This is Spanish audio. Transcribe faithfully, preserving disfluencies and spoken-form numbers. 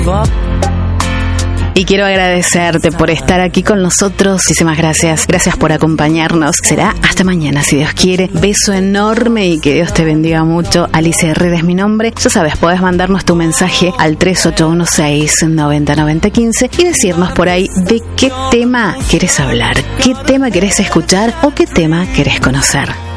Y quiero agradecerte por estar aquí con nosotros. Muchísimas gracias. Gracias por acompañarnos. Será hasta mañana, si Dios quiere. Beso enorme y que Dios te bendiga mucho. Alicia Herrera es mi nombre. Ya sabes, podés mandarnos tu mensaje al tres ocho uno seis, nueve cero nueve cero uno cinco y decirnos por ahí de qué tema querés hablar, qué tema querés escuchar o qué tema querés conocer.